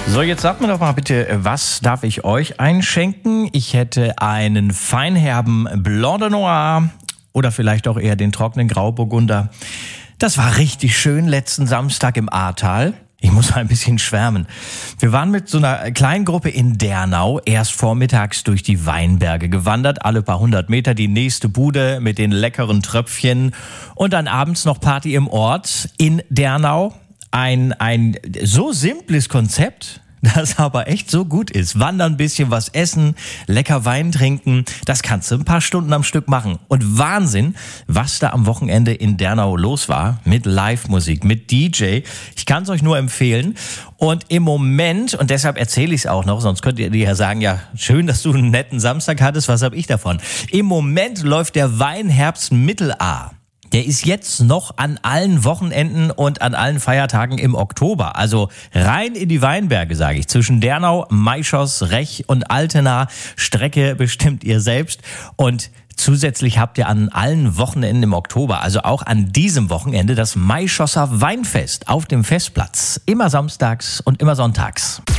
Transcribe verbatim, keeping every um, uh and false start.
So, jetzt sagt mir doch mal bitte, was darf ich euch einschenken? Ich hätte einen feinherben Blanc de Noir oder vielleicht auch eher den trockenen Grauburgunder. Das war richtig schön letzten Samstag im Ahrtal. Ich muss mal ein bisschen schwärmen. Wir waren mit so einer kleinen Gruppe in Dernau erst vormittags durch die Weinberge gewandert, alle paar hundert Meter die nächste Bude mit den leckeren Tröpfchen und dann abends noch Party im Ort in Dernau. Ein, ein so simples Konzept, das aber echt so gut ist. Wandern, ein bisschen was essen, lecker Wein trinken, das kannst du ein paar Stunden am Stück machen. Und Wahnsinn, was da am Wochenende in Dernau los war mit Live-Musik, mit D J. Ich kann es euch nur empfehlen. Und im Moment, und deshalb erzähle ich es auch noch, sonst könnt ihr ja sagen, ja, schön, dass du einen netten Samstag hattest, was habe ich davon? Im Moment läuft der Weinherbst Mittel-A. Der ist jetzt noch an allen Wochenenden und an allen Feiertagen im Oktober. Also rein in die Weinberge, sage ich. Zwischen Dernau, Maischoss, Rech und Altena. Strecke bestimmt ihr selbst. Und zusätzlich habt ihr an allen Wochenenden im Oktober, also auch an diesem Wochenende, das Maischosser Weinfest auf dem Festplatz. Immer samstags und immer sonntags.